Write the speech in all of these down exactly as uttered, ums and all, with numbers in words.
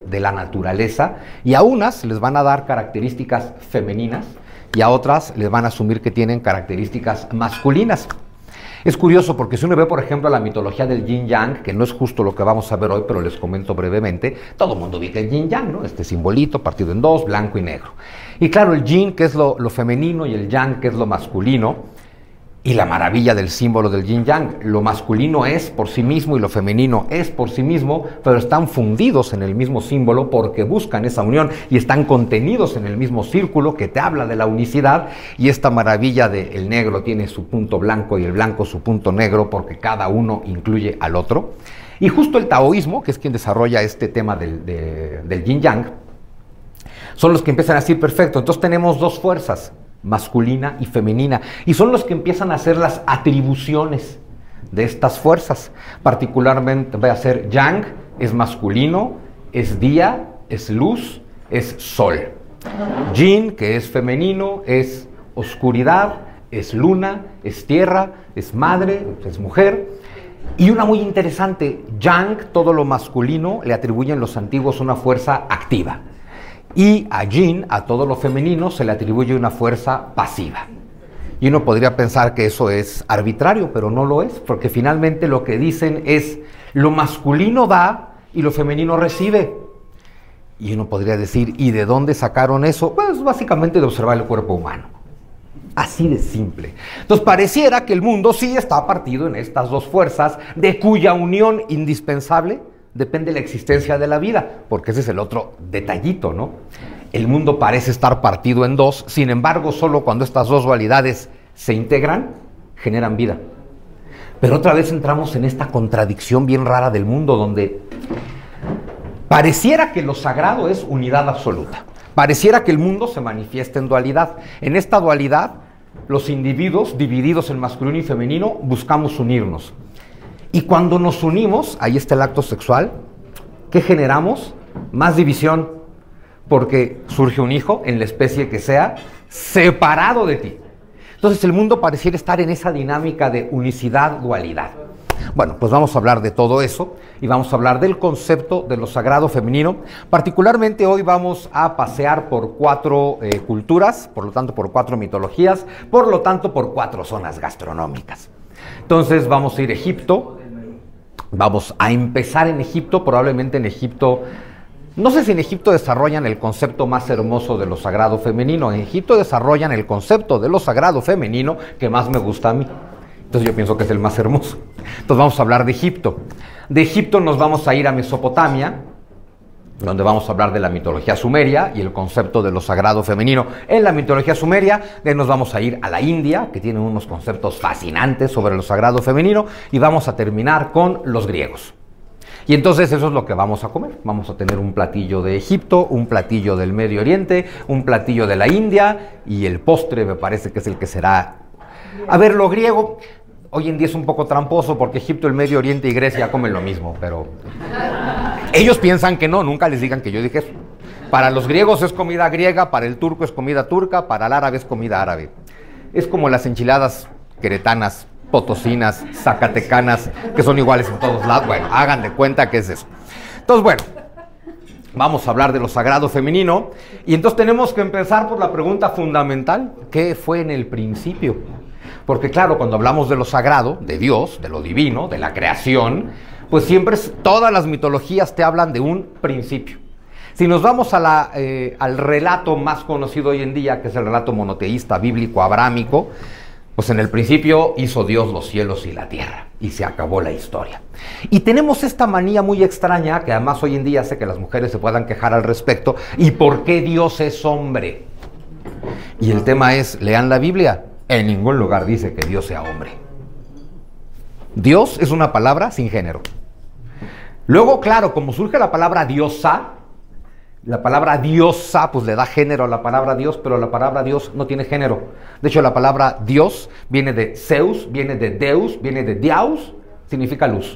de la naturaleza, y a unas les van a dar características femeninas y a otras les van a asumir que tienen características masculinas. Es curioso porque si uno ve, por ejemplo, la mitología del yin-yang, que no es justo lo que vamos a ver hoy, pero les comento brevemente, todo el mundo ubica el yin-yang, ¿no? Este simbolito partido en dos, blanco y negro. Y claro, el yin, que es lo, lo femenino, y el yang, que es lo masculino, y la maravilla del símbolo del yin-yang, lo masculino es por sí mismo y lo femenino es por sí mismo, pero están fundidos en el mismo símbolo porque buscan esa unión y están contenidos en el mismo círculo que te habla de la unicidad, y esta maravilla de el negro tiene su punto blanco y el blanco su punto negro porque cada uno incluye al otro. Y justo el taoísmo, que es quien desarrolla este tema del, de, del yin-yang, son los que empiezan a decir, perfecto, entonces tenemos dos fuerzas, masculina y femenina, y son los que empiezan a hacer las atribuciones de estas fuerzas. Particularmente va a ser yang, es masculino, es día, es luz, es sol. Yin, que es femenino, es oscuridad, es luna, es tierra, es madre, es mujer. Y una muy interesante, yang, todo lo masculino, le atribuyen los antiguos una fuerza activa. Y a yin, a todo lo femenino, se le atribuye una fuerza pasiva. Y uno podría pensar que eso es arbitrario, pero no lo es, porque finalmente lo que dicen es lo masculino da y lo femenino recibe. Y uno podría decir, ¿y de dónde sacaron eso? Pues básicamente de observar el cuerpo humano. Así de simple. Entonces pareciera que el mundo sí está partido en estas dos fuerzas, de cuya unión indispensable depende la existencia de la vida, porque ese es el otro detallito, ¿no? El mundo parece estar partido en dos, sin embargo, solo cuando estas dos dualidades se integran, generan vida. Pero otra vez entramos en esta contradicción bien rara del mundo, donde pareciera que lo sagrado es unidad absoluta. Pareciera que el mundo se manifiesta en dualidad. En esta dualidad, los individuos, divididos en masculino y femenino, buscamos unirnos. Y cuando nos unimos, ahí está el acto sexual, ¿qué generamos? Más división, porque surge un hijo, en la especie que sea, separado de ti. Entonces el mundo pareciera estar en esa dinámica de unicidad, dualidad. Bueno, pues vamos a hablar de todo eso y vamos a hablar del concepto de lo sagrado femenino. Particularmente hoy vamos a pasear por cuatro eh, culturas, por lo tanto por cuatro mitologías, por lo tanto por cuatro zonas gastronómicas. Entonces vamos a ir a Egipto, vamos a empezar en Egipto, probablemente en Egipto, no sé si en Egipto desarrollan el concepto más hermoso de lo sagrado femenino, en Egipto desarrollan el concepto de lo sagrado femenino que más me gusta a mí, entonces yo pienso que es el más hermoso. Entonces vamos a hablar de Egipto. De Egipto nos vamos a ir a Mesopotamia, donde vamos a hablar de la mitología sumeria y el concepto de lo sagrado femenino. En la mitología sumeria, de nos vamos a ir a la India, que tiene unos conceptos fascinantes sobre lo sagrado femenino, y vamos a terminar con los griegos. Y entonces eso es lo que vamos a comer. Vamos a tener un platillo de Egipto, un platillo del Medio Oriente, un platillo de la India, y el postre me parece que es el que será... A ver, lo griego... Hoy en día es un poco tramposo porque Egipto, el Medio Oriente y Grecia comen lo mismo, pero ellos piensan que no, nunca les digan que yo dije eso. Para los griegos es comida griega, para el turco es comida turca, para el árabe es comida árabe. Es como las enchiladas queretanas, potosinas, zacatecanas, que son iguales en todos lados. Bueno, hagan de cuenta que es eso. Entonces, bueno, vamos a hablar de lo sagrado femenino y entonces tenemos que empezar por la pregunta fundamental, ¿qué fue en el principio? Porque claro, cuando hablamos de lo sagrado, de Dios, de lo divino, de la creación, pues siempre todas las mitologías te hablan de un principio. Si nos vamos a la, eh, al relato más conocido hoy en día, que es el relato monoteísta, bíblico, abrámico, pues en el principio hizo Dios los cielos y la tierra, y se acabó la historia. Y tenemos esta manía muy extraña, que además hoy en día hace que las mujeres se puedan quejar al respecto, ¿y por qué Dios es hombre? Y el tema es, lean la Biblia. En ningún lugar dice que Dios sea hombre. Dios es una palabra sin género. Luego, claro, como surge la palabra diosa, la palabra diosa pues le da género a la palabra Dios, pero la palabra Dios no tiene género. De hecho, la palabra Dios viene de Zeus, viene de Deus, viene de Diaus, significa luz.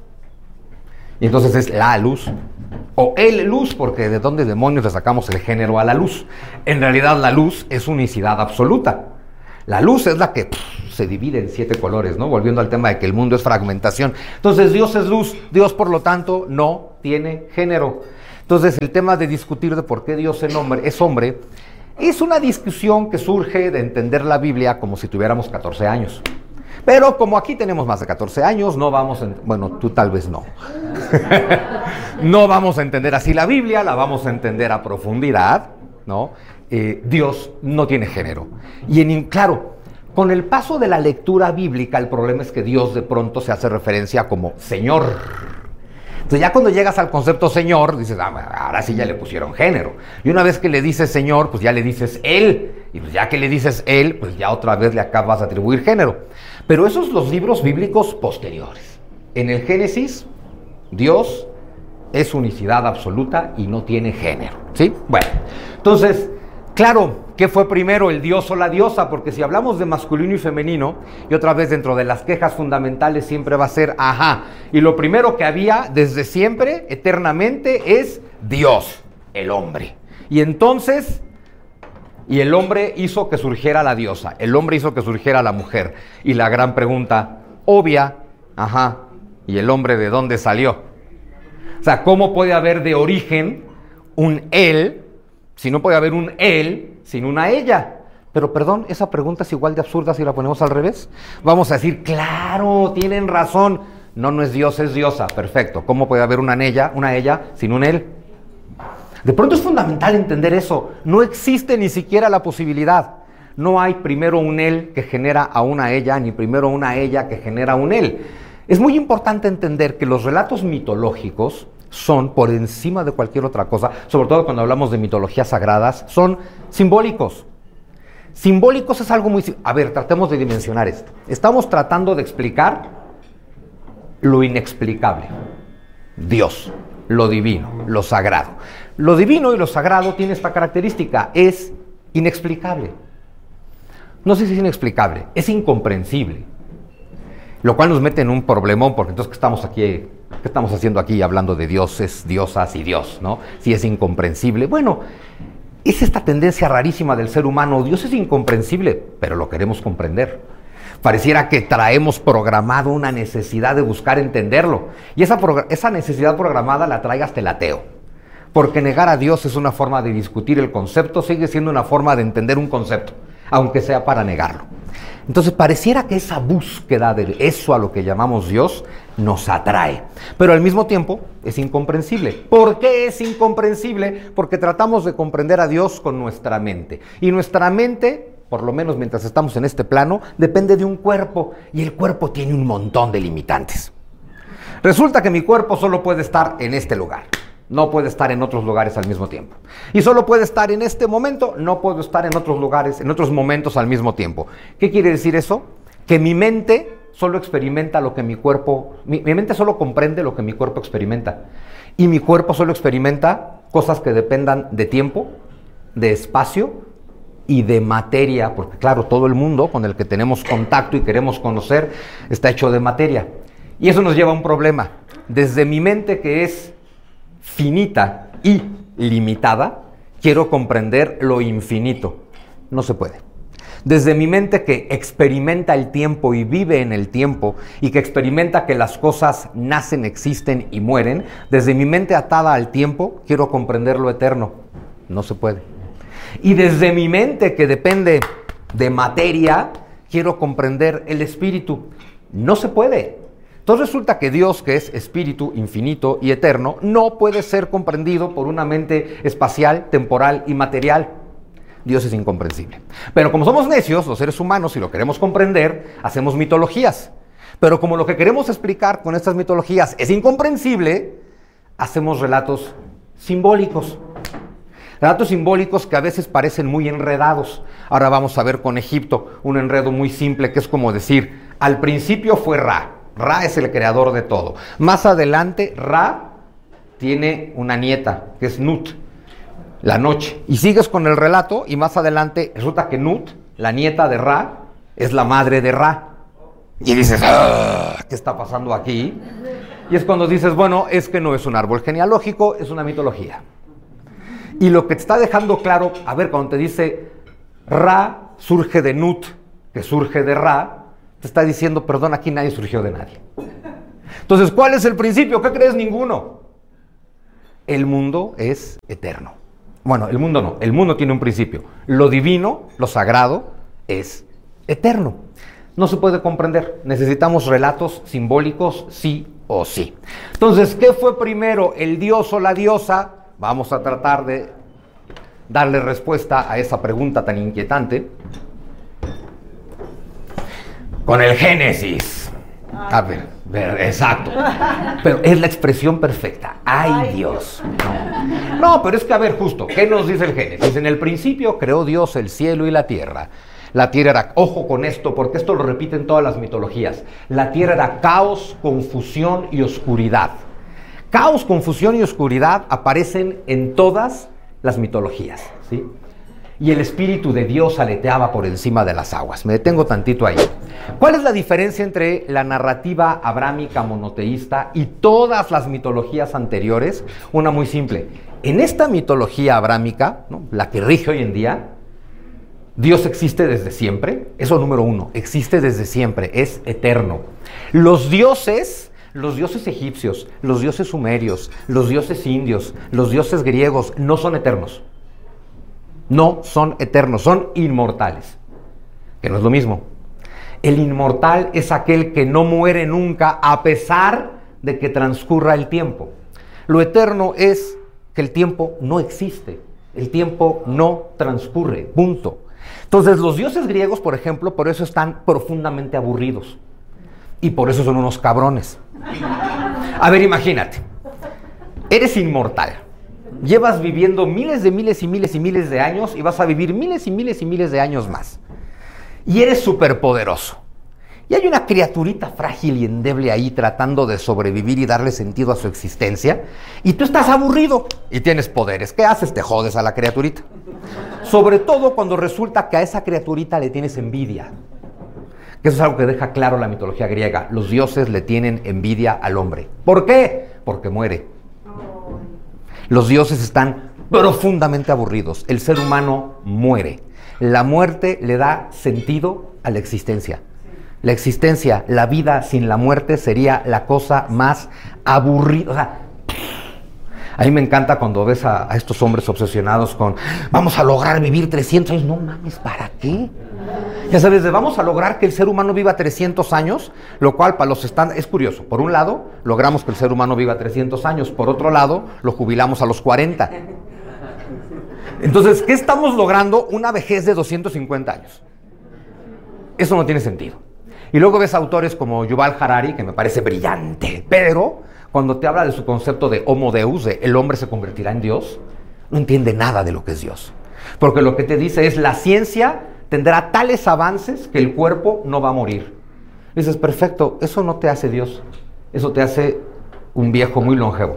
Y entonces es la luz, o el luz, porque ¿de dónde demonios le sacamos el género a la luz? En realidad la luz es unicidad absoluta. La luz es la que pff, se divide en siete colores, ¿no? Volviendo al tema de que el mundo es fragmentación. Entonces Dios es luz, Dios por lo tanto no tiene género. Entonces, el tema de discutir de por qué Dios es hombre, es hombre, es una discusión que surge de entender la Biblia como si tuviéramos catorce años. Pero como aquí tenemos más de catorce años, no vamos a... Bueno, tú tal vez no. No vamos a entender así la Biblia, la vamos a entender a profundidad, ¿no? Eh, Dios no tiene género. Y en, claro, con el paso de la lectura bíblica, el problema es que Dios de pronto se hace referencia como Señor. Entonces ya cuando llegas al concepto Señor, dices, ah, ahora sí ya le pusieron género. Y una vez que le dices Señor, pues ya le dices Él. Y pues ya que le dices Él, pues ya otra vez le acabas de atribuir género. Pero esos son los libros bíblicos posteriores. En el Génesis, Dios es unicidad absoluta y no tiene género, ¿sí? Bueno, entonces, claro, ¿qué fue primero, el Dios o la diosa? Porque si hablamos de masculino y femenino, y otra vez dentro de las quejas fundamentales siempre va a ser, ajá, y lo primero que había desde siempre, eternamente, es Dios, el hombre. Y entonces... Y el hombre hizo que surgiera la diosa, el hombre hizo que surgiera la mujer. Y la gran pregunta, obvia, ajá, ¿y el hombre de dónde salió? O sea, ¿cómo puede haber de origen un él, si no puede haber un él sin una ella? Pero perdón, esa pregunta es igual de absurda si la ponemos al revés. Vamos a decir, claro, tienen razón. No, no es Dios, es diosa, perfecto. ¿Cómo puede haber una ella, una ella sin un él? De pronto es fundamental entender eso. No existe ni siquiera la posibilidad. No hay primero un él que genera a una ella, ni primero una ella que genera un él. Es muy importante entender que los relatos mitológicos son, por encima de cualquier otra cosa, sobre todo cuando hablamos de mitologías sagradas, son simbólicos. Simbólicos es algo muy... A ver, tratemos de dimensionar esto. Estamos tratando de explicar lo inexplicable. Dios, lo divino, lo sagrado. Lo divino y lo sagrado tiene esta característica, es inexplicable. No sé si es inexplicable, es incomprensible. Lo cual nos mete en un problemón, porque entonces, ¿qué estamos aquí, qué estamos haciendo aquí hablando de dioses, diosas y Dios, ¿no? Si es incomprensible. Bueno, es esta tendencia rarísima del ser humano. Dios es incomprensible, pero lo queremos comprender. Pareciera que traemos programado una necesidad de buscar entenderlo. Y esa, esa necesidad programada la trae hasta el ateo. Porque negar a Dios es una forma de discutir el concepto, sigue siendo una forma de entender un concepto, aunque sea para negarlo. Entonces pareciera que esa búsqueda de eso a lo que llamamos Dios nos atrae, pero al mismo tiempo es incomprensible. ¿Por qué es incomprensible? Porque tratamos de comprender a Dios con nuestra mente. Y nuestra mente, por lo menos mientras estamos en este plano, depende de un cuerpo, y el cuerpo tiene un montón de limitantes. Resulta que mi cuerpo solo puede estar en este lugar. No puede estar en otros lugares al mismo tiempo. Y solo puede estar en este momento, no puedo estar en otros lugares, en otros momentos al mismo tiempo. ¿Qué quiere decir eso? Que mi mente solo experimenta lo que mi cuerpo... Mi, mi mente solo comprende lo que mi cuerpo experimenta. Y mi cuerpo solo experimenta cosas que dependan de tiempo, de espacio y de materia. Porque claro, todo el mundo con el que tenemos contacto y queremos conocer está hecho de materia. Y eso nos lleva a un problema. Desde mi mente, que es finita y limitada, quiero comprender lo infinito. No se puede. Desde mi mente, que experimenta el tiempo y vive en el tiempo, y que experimenta que las cosas nacen, existen y mueren, desde mi mente atada al tiempo, quiero comprender lo eterno. No se puede. Y desde mi mente, que depende de materia, quiero comprender el espíritu. No se puede. Entonces resulta que Dios, que es espíritu infinito y eterno, no puede ser comprendido por una mente espacial, temporal y material. Dios es incomprensible. Pero como somos necios, los seres humanos, y lo queremos comprender, hacemos mitologías. Pero como lo que queremos explicar con estas mitologías es incomprensible, hacemos relatos simbólicos. Relatos simbólicos que a veces parecen muy enredados. Ahora vamos a ver con Egipto un enredo muy simple, que es como decir, al principio fue Ra. Ra es el creador de todo. Más adelante, Ra tiene una nieta, que es Nut, la noche. Y sigues con el relato, y más adelante resulta que Nut, la nieta de Ra, es la madre de Ra. Y dices, ¡ah! ¿Qué está pasando aquí? Y es cuando dices, bueno, es que no es un árbol genealógico, es una mitología. Y lo que te está dejando claro, a ver, cuando te dice Ra surge de Nut, que surge de Ra, te está diciendo, perdón, aquí nadie surgió de nadie. Entonces, ¿cuál es el principio? ¿Qué crees? Ninguno. el mundo es eterno. Bueno, el mundo no, el mundo tiene un principio. Lo divino, lo sagrado, es eterno. No se puede comprender. Necesitamos relatos simbólicos sí o sí. Entonces, ¿qué fue primero, el dios o la diosa? Vamos a tratar de darle respuesta a esa pregunta tan inquietante con el Génesis. A ver, ver, exacto. Pero es la expresión perfecta. ¡Ay, Dios! No. no, pero es que, a ver, justo, ¿qué nos dice el Génesis? En el principio creó Dios el cielo y la tierra. La tierra era, ojo con esto, porque esto lo repiten todas las mitologías. La tierra era caos, confusión y oscuridad. Caos, confusión y oscuridad aparecen en todas las mitologías, ¿sí? Y el Espíritu de Dios aleteaba por encima de las aguas. Me detengo tantito ahí. ¿Cuál es la diferencia entre la narrativa abrámica monoteísta y todas las mitologías anteriores? Una muy simple. En esta mitología abrámica, ¿no?, la que rige hoy en día, Dios existe desde siempre. Eso número uno, existe desde siempre, es eterno. Los dioses, los dioses egipcios, los dioses sumerios, los dioses indios, los dioses griegos, no son eternos. No son eternos, son inmortales, que no es lo mismo. El inmortal es aquel que no muere nunca a pesar de que transcurra el tiempo. Lo eterno es que el tiempo no existe, el tiempo no transcurre, punto. Entonces los dioses griegos, por ejemplo, por eso están profundamente aburridos y por eso son unos cabrones. A ver, imagínate, eres inmortal. Llevas viviendo miles de miles y miles y miles de años y vas a vivir miles y miles y miles de años más. Y eres superpoderoso. Y hay una criaturita frágil y endeble ahí tratando de sobrevivir y darle sentido a su existencia. Y tú estás aburrido y tienes poderes. ¿Qué haces? Te jodes a la criaturita. Sobre todo cuando resulta que a esa criaturita le tienes envidia. Que eso es algo que deja claro la mitología griega. Los dioses le tienen envidia al hombre. ¿Por qué? Porque muere. Los dioses están profundamente aburridos. El ser humano muere. La muerte le da sentido a la existencia. La existencia, la vida sin la muerte sería la cosa más aburrida. O sea, a mí me encanta cuando ves a, a estos hombres obsesionados con vamos a lograr vivir trescientos años. No mames, ¿para qué? Ya sabes, de vamos a lograr que el ser humano viva trescientos años, lo cual para los estándares es curioso. Por un lado, logramos que el ser humano viva trescientos años. Por otro lado, lo jubilamos a los cuarenta. Entonces, ¿qué estamos logrando? Una vejez de doscientos cincuenta años. Eso no tiene sentido. Y luego ves autores como Yuval Harari, que me parece brillante, pero cuando te habla de su concepto de Homo Deus, de el hombre se convertirá en Dios, no entiende nada de lo que es Dios. Porque lo que te dice es la ciencia tendrá tales avances que el cuerpo no va a morir. Dices, perfecto, eso no te hace Dios. Eso te hace un viejo muy longevo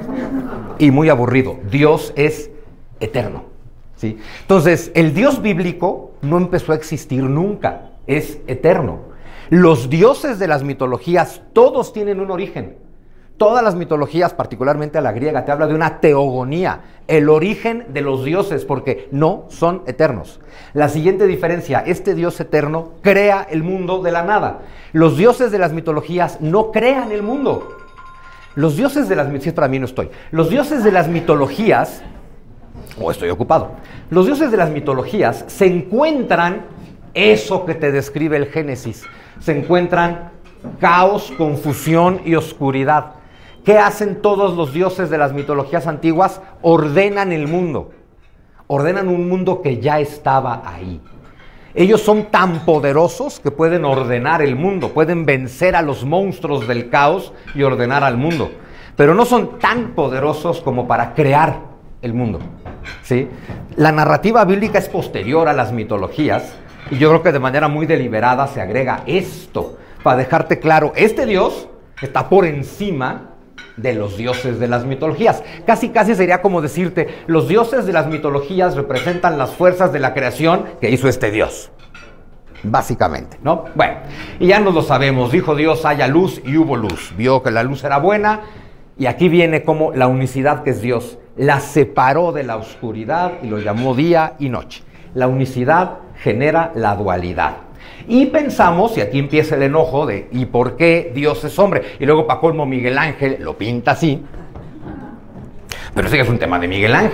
y muy aburrido. Dios es eterno, ¿sí? Entonces, el Dios bíblico no empezó a existir nunca, es eterno. Los dioses de las mitologías, todos tienen un origen. Todas las mitologías, particularmente la griega, te habla de una teogonía, el origen de los dioses, porque no son eternos. La siguiente diferencia, este Dios eterno crea el mundo de la nada. Los dioses de las mitologías no crean el mundo. Los dioses de las mitologías, para mí no estoy. Los dioses de las mitologías, o oh, estoy ocupado, los dioses de las mitologías se encuentran eso que te describe el Génesis. Se encuentran caos, confusión y oscuridad. ¿Qué hacen todos los dioses de las mitologías antiguas? Ordenan el mundo. Ordenan un mundo que ya estaba ahí. Ellos son tan poderosos que pueden ordenar el mundo, pueden vencer a los monstruos del caos y ordenar al mundo. Pero no son tan poderosos como para crear el mundo, ¿sí? La narrativa bíblica es posterior a las mitologías y yo creo que de manera muy deliberada se agrega esto para dejarte claro, este Dios está por encima de los dioses de las mitologías. Casi casi sería como decirte, los dioses de las mitologías representan las fuerzas de la creación que hizo este Dios. Básicamente, ¿no? Bueno, y ya nos lo sabemos, dijo Dios, haya luz y hubo luz. Vio que la luz era buena y aquí viene como la unicidad que es Dios. La separó de la oscuridad y lo llamó día y noche. La unicidad genera la dualidad. Y pensamos, y aquí empieza el enojo de ¿y por qué Dios es hombre? Y luego para colmo Miguel Ángel lo pinta así. Pero ese ya es un tema de Miguel Ángel.